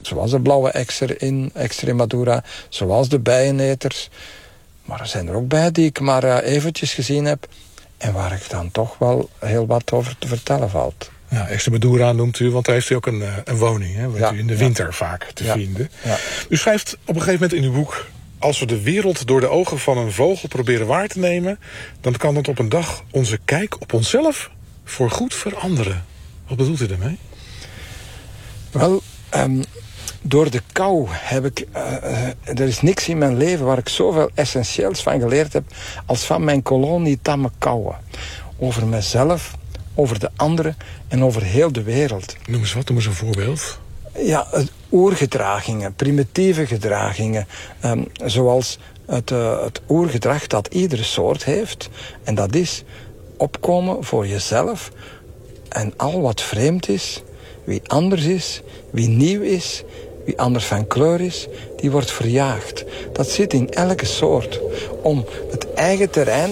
zoals de blauwe ekster in Extremadura, zoals de bijeneters. Maar er zijn er ook bij die ik maar eventjes gezien heb en waar ik dan toch wel heel wat over te vertellen valt. Ja, Extremadura noemt u, want daar heeft u ook een woning. Hè, waar u in de winter vaak te vinden. Ja. U schrijft op een gegeven moment in uw boek: als we de wereld door de ogen van een vogel proberen waar te nemen, dan kan het op een dag onze kijk op onszelf voorgoed veranderen. Wat bedoelt u daarmee? Wel, door de kou heb ik... er is niks in mijn leven waar ik zoveel essentieels van geleerd heb als van mijn kolonie tamme kauwen. Over mezelf, over de anderen en over heel de wereld. Noem eens wat, noem eens een voorbeeld. Ja, oergedragingen, primitieve gedragingen. Zoals het oergedrag dat iedere soort heeft. En dat is opkomen voor jezelf. En al wat vreemd is, wie anders is, wie nieuw is, wie anders van kleur is, die wordt verjaagd. Dat zit in elke soort. Om het eigen terrein,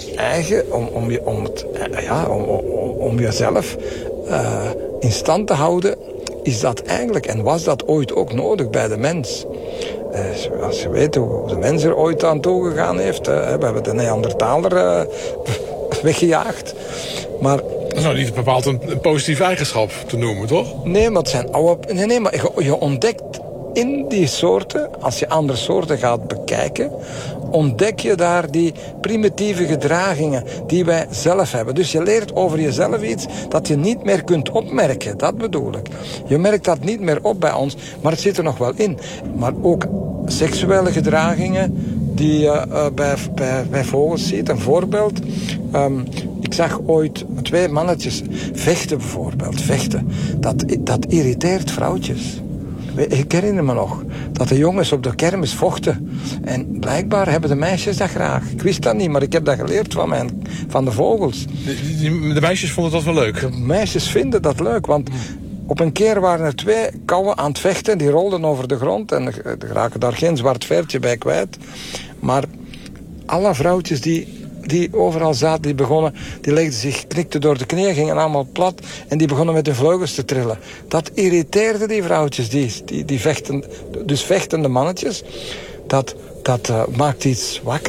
om jezelf in stand te houden, is dat eigenlijk, en was dat ooit ook nodig bij de mens. Als je weet hoe de mens er ooit aan toegegaan heeft, we hebben de Neandertaler weggejaagd. Maar dat is nou niet bepaald een positieve eigenschap te noemen, toch? Nee, maar het zijn oude... Nee, maar je ontdekt in die soorten, als je andere soorten gaat bekijken, ontdek je daar die primitieve gedragingen die wij zelf hebben. Dus je leert over jezelf iets dat je niet meer kunt opmerken. Dat bedoel ik. Je merkt dat niet meer op bij ons, maar het zit er nog wel in. Maar ook seksuele gedragingen die je bij vogels ziet. Een voorbeeld. Ik zag ooit 2 mannetjes vechten bijvoorbeeld. Vechten. Dat irriteert vrouwtjes. Ik herinner me nog dat de jongens op de kermis vochten. En blijkbaar hebben de meisjes dat graag. Ik wist dat niet, maar ik heb dat geleerd van de vogels. De meisjes vonden dat wel leuk? De meisjes vinden dat leuk, want op een keer waren er 2 kauwen aan het vechten. Die rolden over de grond en er raken daar geen zwart veertje bij kwijt. Maar alle vrouwtjes die overal zaten, die legden zich, knikten door de knieën, gingen allemaal plat en die begonnen met hun vleugels te trillen. Dat irriteerde die vrouwtjes, die vechten, dus vechtende mannetjes. Dat maakt iets wakker.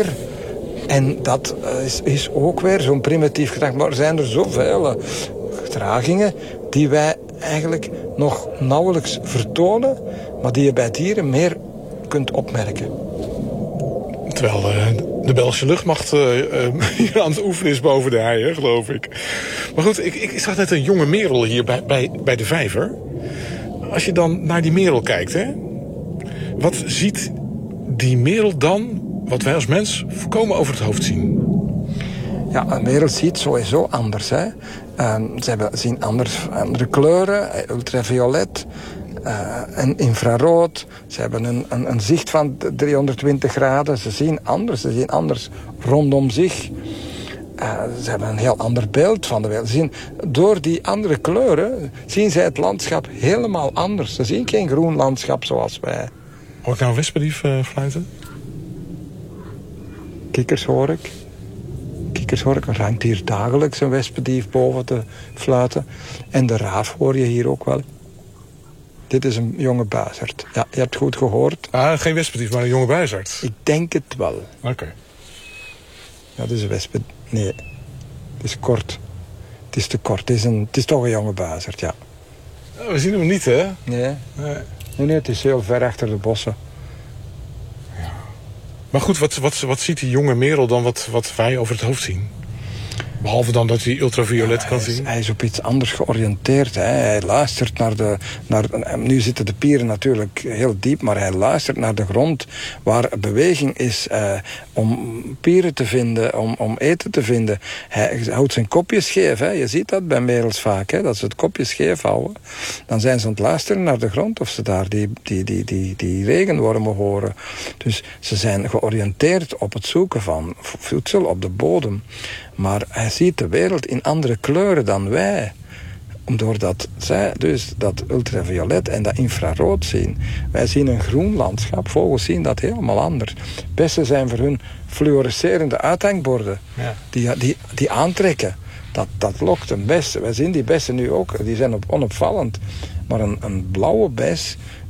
En dat is ook weer zo'n primitief gedrag. Maar er zijn er zoveel gedragingen die wij eigenlijk nog nauwelijks vertonen, maar die je bij dieren meer kunt opmerken. Terwijl de Belgische luchtmacht hier aan het oefenen is boven de hei, geloof ik. Maar goed, ik zag net een jonge merel hier bij de vijver. Als je dan naar die merel kijkt, hè, wat ziet die merel dan, wat wij als mens volkomen over het hoofd zien? Ja, een merel ziet sowieso anders. Hè. Ze zien andere kleuren, ultraviolet en infrarood. Ze hebben een zicht van 320 graden. Ze zien anders rondom zich. Ze hebben een heel ander beeld van de wereld. Door die andere kleuren zien zij het landschap helemaal anders. Ze zien geen groen landschap zoals wij. Hoor ik nou een wespendief fluiten? Kikkers hoor ik. Er hangt hier dagelijks een wespendief boven te fluiten. En de raaf hoor je hier ook wel. Dit is een jonge buizerd. Ja, je hebt goed gehoord. Geen wespendief, maar een jonge buizerd. Ik denk het wel. Oké. Ja, dit is een wespen... Nee, het is kort. Het is te kort. Het is toch een jonge buizerd, ja. We zien hem niet, hè? Nee, het is heel ver achter de bossen. Ja. Maar goed, wat ziet die jonge merel dan wat wij over het hoofd zien? Behalve dan dat hij ultraviolet kan zien. Hij is op iets anders georiënteerd. Hè. Hij luistert nu zitten de pieren natuurlijk heel diep, maar hij luistert naar de grond waar beweging is om pieren te vinden, om eten te vinden. Hij houdt zijn kopje scheef. Hè. Je ziet dat bij merels vaak, hè, dat ze het kopje scheef houden. Dan zijn ze aan het luisteren naar de grond of ze daar die regenwormen horen. Dus ze zijn georiënteerd op het zoeken van voedsel op de bodem. Maar hij ziet de wereld in andere kleuren dan wij. Doordat zij dus dat ultraviolet en dat infrarood zien. Wij zien een groen landschap. Vogels zien dat helemaal anders. Bessen zijn voor hun fluorescerende uithangborden. Ja. Die aantrekken. Dat lokt een bes. Wij zien die bessen nu ook. Die zijn onopvallend. Maar een blauwe bes